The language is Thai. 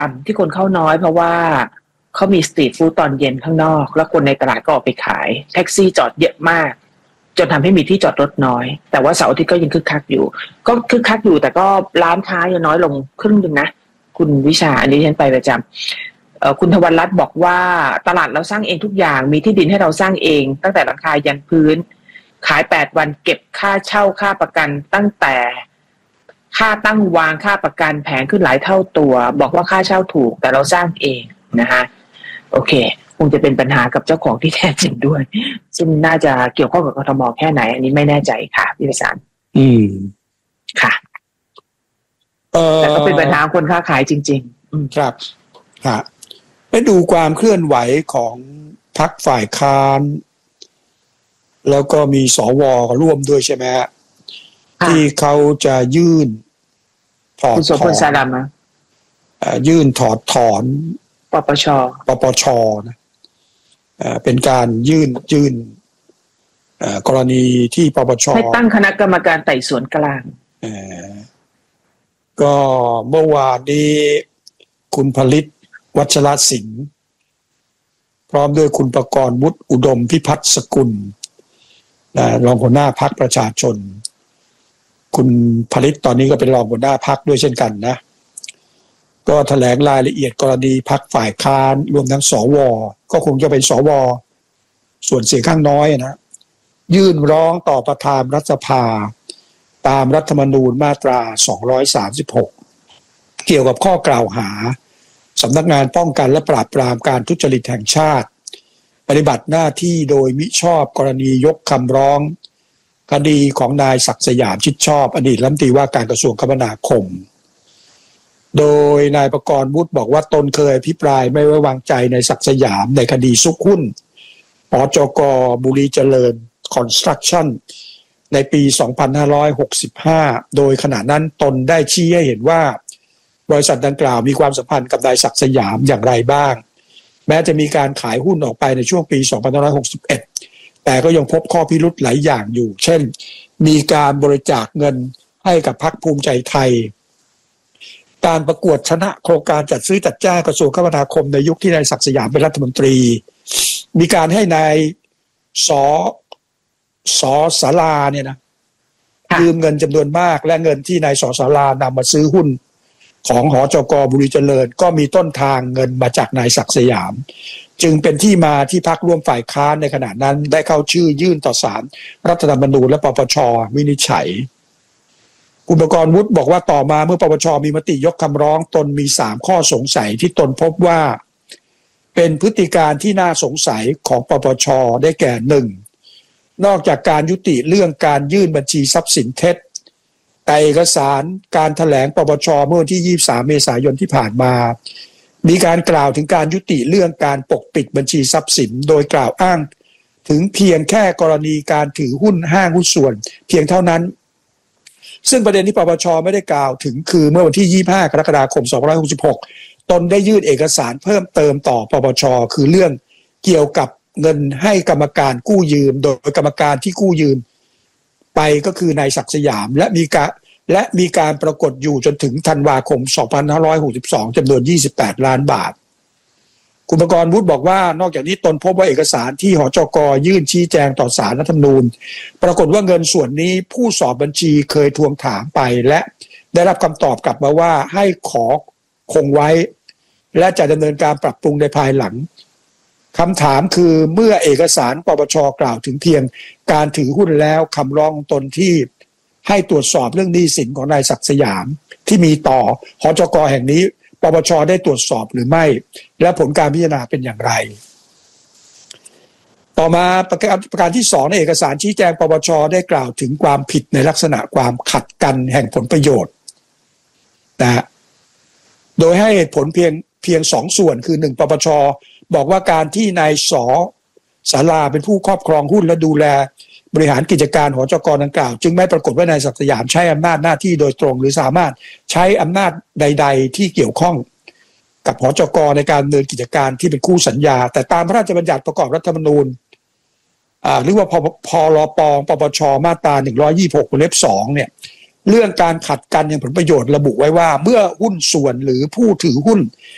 ที่คนเข้าน้อยเพราะว่าเขามีสตรีทฟู้ดตอนเย็นข้างนอกแล้วคนในตลาดก็ออกไปขายแท็กซี่จอดเยอะมากจนทำให้มีที่จอดรถน้อยแต่ว่าเสาร์อาทิตย์ก็ยังคึกคักอยู่ก็คึกคักอยู่แต่ก็ร้านค้ายังน้อยลงครึ่งนึงนะคุณวิชาอันนี้ฉันไปประจำคุณทวรรัตน์บอกว่าตลาดเราสร้างเองทุกอย่างมีที่ดินให้เราสร้างเองตั้งแต่หลังคายันพื้นขาย8 วันเก็บค่าเช่าค่าประกันตั้งแต่ค่าตั้งวางค่าประกันแพงขึ้นหลายเท่าตัวบอกว่าค่าเช่าถูกแต่เราสร้างเองนะฮะโอเคคงจะเป็นปัญหากับเจ้าของที่แท้จริงด้วยซึ่งน่าจะเกี่ยวข้องกับกทมแค่ไหนอันนี้ไม่แน่ใจค่ะพี่ประสานค่ะแต่ก็เป็นปัญหาคนค้าขายจริงๆครับไปดูความเคลื่อนไหวของพรรคฝ่ายค้านแล้วก็มีสวร่วมด้วยใช่ไหมฮะที่เขาจะยื่นถอดถอนยื่นถอดถอนปปชนะเป็นการยื่นกรณีที่ปปชให้ตั้งคณะกรรมการไต่สวนกลางก็เมื่อวานนี้คุณผลิตวัชรสิงห์พร้อมด้วยคุณประกรณ์วุฒิอุดมพิพัฒน์สกุลรองหัวหน้าพรรคประชาชนคุณผลิตตอนนี้ก็เป็นรองหัวหน้าพรรคด้วยเช่นกันนะก็แถลงรายละเอียดกรณีพรรคฝ่ายค้านรวมทั้งสวก็คงจะเป็นสวส่วนเสียงข้างน้อยนะยื่นร้องต่อประธานรัฐสภาตามรัฐธรรมนูญมาตรา236เกี่ยวกับข้อกล่าวหาสำนักงานป้องกันและปราบปรามการทุจริตแห่งชาติปฏิบัติหน้าที่โดยมิชอบกรณียกคำร้องคดีของนายศักดิ์สยามชิดชอบอดีตรัฐมนตรีว่าการกระทรวงคมนาคมโดยนายประกรณ์วุฒิบอกว่าตนเคยอภิปรายไม่ไว้วางใจในศักดิ์สยามในคดีซุกหุ้นปจก.บุรีเจริญคอนสตรัคชั่นในปี 2565 โดยขณะนั้นตนได้ชี้ให้เห็นว่าบริษัทดังกล่าวมีความสัมพันธ์กับนายศักดิ์สยามอย่างไรบ้างแม้จะมีการขายหุ้นออกไปในช่วงปี 2561 แต่ก็ยังพบข้อพิรุธหลายอย่างอยู่เช่นมีการบริจาคเงินให้กับพรรคภูมิใจไทยการประกวดชนะโครงการจัดซื้อจัดจ้างกระทรวงคมนาคมในยุคที่นายศักดิ์สยามเป็นรัฐมนตรีมีการให้นายสศาลาเนี่ยนะยืมเงินจำนวนมากและเงินที่นายสศาลานำมาซื้อหุ้นของหจก.บุรีเจริญก็มีต้นทางเงินมาจากนายศักดิ์สยามจึงเป็นที่มาที่พรรคร่วมฝ่ายค้านในขณะนั้นได้เข้าชื่อยื่นต่อศาลรัฐธรรมนูญและปปช.วินิจฉัยคุณประกรณ์วุฒิบอกว่าต่อมาเมื่อปปช.มีมติยกคำร้องตนมี3ข้อสงสัยที่ตนพบว่าเป็นพฤติการที่น่าสงสัยของปปช.ได้แก่ 1. นอกจากการยุติเรื่องการยื่นบัญชีทรัพย์สินเท็จแต่เอกสารการแถลงปปช.เมื่อวันที่23เมษายนที่ผ่านมามีการกล่าวถึงการยุติเรื่องการปกปิดบัญชีทรัพย์สินโดยกล่าวอ้างถึงเพียงแค่กรณีการถือหุ้นห้างหุ้นส่วนเพียงเท่านั้นซึ่งประเด็นที่ปปช.ไม่ได้กล่าวถึงคือเมื่อวันที่25กรกฎาคม2566ตนได้ยื่นเอกสารเพิ่มเติมต่อปปช.คือเรื่องเกี่ยวกับเงินให้กรรมการกู้ยืมโดยกรรมการที่กู้ยืมไปก็คือนายศักดิ์สยามและมีการปรากฏอยู่จนถึงธันวาคม2562จำนวน28ล้านบาทคุณประกรณ์วุฒิบอกว่านอกจากนี้ตนพบว่าเอกสารที่หจก.ยื่นชี้แจงต่อศาลรัฐธรรมนูญปรากฏว่าเงินส่วนนี้ผู้สอบบัญชีเคยทวงถามไปและได้รับคำตอบกลับมาว่าให้ขอคงไว้และจะดำเนินการปรับปรุงในภายหลังคำถามคือเมื่อเอกสารปปช.กล่าวถึงเพียงการถือหุ้นแล้วคำร้องตนที่ให้ตรวจสอบเรื่องหนี้สินของนายศักดิ์สยามที่มีต่อหจก.แห่งนี้ปปช.ได้ตรวจสอบหรือไม่และผลการพิจารณาเป็นอย่างไรต่อมาประการที่2ในเอกสารชี้แจงปปช.ได้กล่าวถึงความผิดในลักษณะความขัดกันแห่งผลประโยชน์นะโดยให้เหตุผลเพียง2ส่วนคือ1ปปช.บอกว่าการที่นายสศาลาเป็นผู้ครอบครองหุ้นและดูแลบริหารกิจการหจก.ดังกล่าวจึงไม่ปรากฏว่านายศักดิ์สยามใช้อำนาจหน้าที่โดยตรงหรือสามารถใช้อำนาจใดๆที่เกี่ยวข้องกับหจก.ในการดำเนินกิจการที่เป็นคู่สัญญาแต่ตามพระราชบัญญัติประกอบรัฐธรรมนูญหรือว่าพรป.ปปช.มาตรา126วงเล็บ2เนี่ยเรื่องการขัดกันอย่างผลประโยชน์ระบุไว้ว่าเมื่อหุ้นส่วนหรือผู้ถือหุ้น